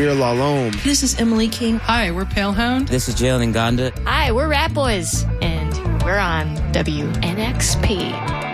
We're La Lome. This is Emily King. Hi, we're Palehound. This is Jalen Nganda. Hi, we're Rat Boys, and we're on WNXP.